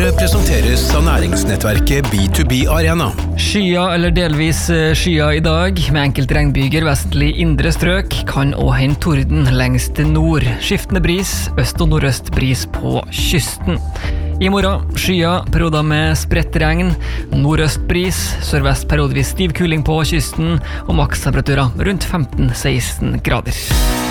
Nyhetsbrevet presenteres av næringsnettverket B2B Arena. Skya eller delvis skya i dag, med enkelt regnbyger vestlig indre strøk, kan også hende torden lengst nord. Skiftende bris, øst- og nordøst bris på kysten. I morgen, skya, perioder med spredt regn, nordøst bris, sørvest periodevis stiv kuling på kysten, og makstemperaturer rundt 15-16 grader.